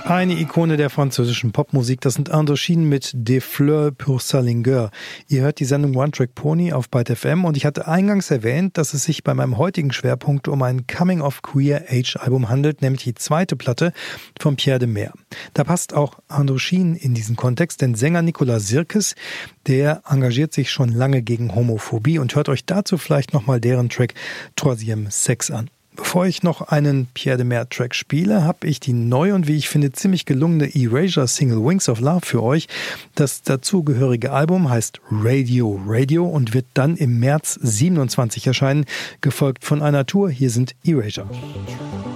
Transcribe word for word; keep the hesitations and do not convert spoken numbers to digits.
Eine Ikone der französischen Popmusik, das sind Indochine mit Des Fleurs pour sa Lingueur. Ihr hört die Sendung One Track Pony auf Byte F M und ich hatte eingangs erwähnt, dass es sich bei meinem heutigen Schwerpunkt um ein Coming-of-Queer-Age-Album handelt, nämlich die zweite Platte von Pierre de Meer. Da passt auch Indochine in diesen Kontext, denn Sänger Nicolas Sirkes, der engagiert sich schon lange gegen Homophobie und hört euch dazu vielleicht nochmal deren Track Troisième Sexe an. Bevor ich noch einen Pierre de Meer Track spiele, habe ich die neue und wie ich finde ziemlich gelungene Erasure Single Wings of Love für euch. Das dazugehörige Album heißt Radio Radio und wird dann im März siebenundzwanzig erscheinen, gefolgt von einer Tour. Hier sind Erasure.